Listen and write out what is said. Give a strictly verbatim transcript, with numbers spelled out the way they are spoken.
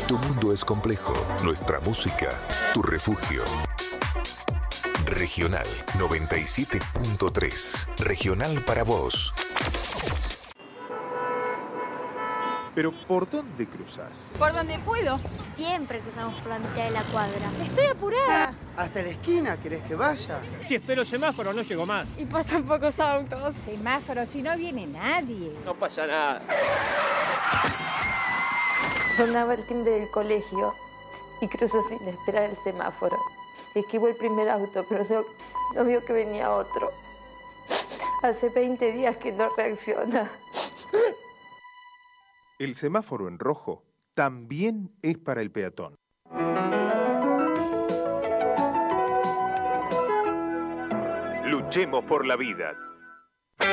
Tu mundo es complejo, nuestra música, tu refugio. Regional noventa y siete punto tres. Regional para vos. ¿Pero por dónde cruzás? Por donde puedo. Siempre cruzamos por la mitad de la cuadra. Estoy apurada. ¿Hasta la esquina querés que vaya? Si espero semáforo no llego más. Y pasan pocos autos. Semáforo, si no viene nadie. No pasa nada. Sonaba el timbre del colegio y cruzó sin esperar el semáforo. Esquivó el primer auto, pero no, no vio que venía otro. Hace veinte días que no reacciona. El semáforo en rojo también es para el peatón. Luchemos por la vida.